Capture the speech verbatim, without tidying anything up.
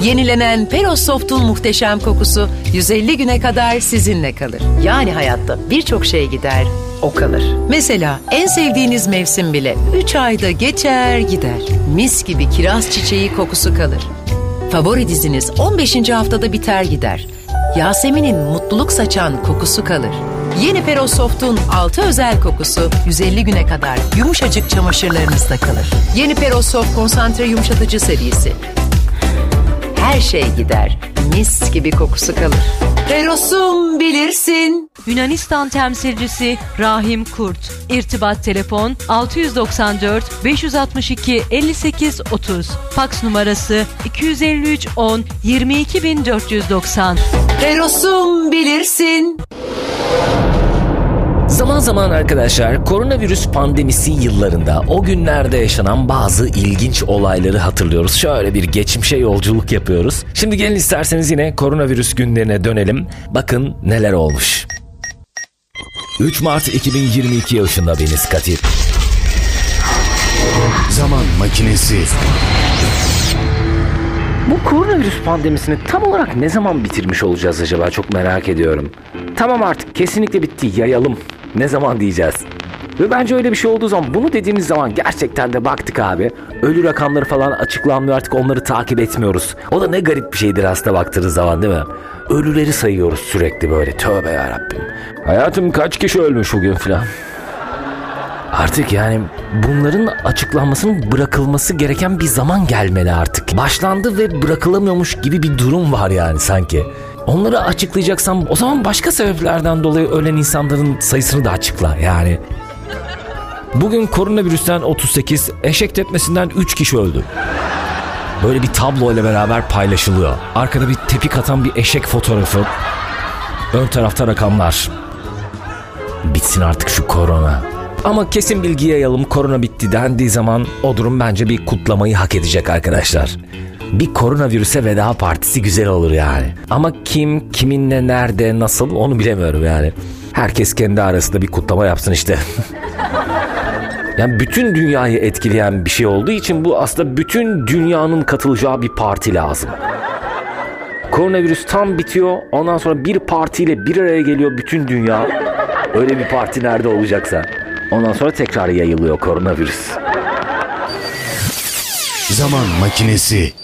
Yenilenen Peros Soft'un muhteşem kokusu yüz elli güne kadar sizinle kalır. Yani hayatta birçok şey gider, o kalır. Mesela en sevdiğiniz mevsim bile üç ayda geçer gider. Mis gibi kiraz çiçeği kokusu kalır. Favori diziniz on beşinci haftada biter gider. Yasemin'in mutluluk saçan kokusu kalır. Yeni Peros Soft'un altı özel kokusu yüz elli güne kadar yumuşacık çamaşırlarınızda kalır. Yeni Peros Soft konsantre yumuşatıcı serisi. Her şey gider, mis gibi kokusu kalır. Peros'um bilirsin. Yunanistan temsilcisi Rahim Kurt. İrtibat telefon altı doksan dört beş altı iki elli sekiz otuz. Faks numarası iki yüz elli üç on yirmi iki dört yüz doksan. Peros'um bilirsin. Zaman zaman arkadaşlar koronavirüs pandemisi yıllarında o günlerde yaşanan bazı ilginç olayları hatırlıyoruz. Şöyle bir geçmişe yolculuk yapıyoruz. Şimdi gelin isterseniz yine koronavirüs günlerine dönelim. Bakın neler olmuş. üç Mart iki bin yirmi iki yaşında Deniz Katil. Zaman makinesi. Bu koronavirüs pandemisini tam olarak ne zaman bitirmiş olacağız acaba, çok merak ediyorum. Tamam, artık kesinlikle bitti, yayalım. Ne zaman diyeceğiz? Ve bence öyle bir şey olduğu zaman, bunu dediğimiz zaman gerçekten de baktık abi. Ölü rakamları falan açıklanmıyor, artık onları takip etmiyoruz. O da ne garip bir şeydir aslında baktığınız zaman, değil mi? Ölüleri sayıyoruz sürekli böyle, tövbe yarabbim. Hayatım kaç kişi ölmüş bugün falan. Artık yani bunların açıklanmasının bırakılması gereken bir zaman gelmeli artık. Başlandı ve bırakılamıyormuş gibi bir durum var yani sanki. Onları açıklayacaksam o zaman başka sebeplerden dolayı ölen insanların sayısını da açıkla yani. Bugün koronavirüsten otuz sekiz, eşek tepmesinden üç kişi öldü. Böyle bir tablo ile beraber paylaşılıyor. Arkada bir tepik atan bir eşek fotoğrafı. Ön tarafta rakamlar. Bitsin artık şu korona. Ama kesin bilgi yayalım, korona bitti dendiği zaman o durum bence bir kutlamayı hak edecek arkadaşlar. Bir koronavirüse veda partisi güzel olur yani. Ama kim, kiminle, nerede, nasıl onu bilemiyorum yani. Herkes kendi arasında bir kutlama yapsın işte. Yani bütün dünyayı etkileyen bir şey olduğu için bu aslında bütün dünyanın katılacağı bir parti lazım. Koronavirüs tam bitiyor, ondan sonra bir partiyle bir araya geliyor bütün dünya. Öyle bir parti nerede olacaksa. Ondan sonra tekrar yayılıyor koronavirüs. Zaman makinesi.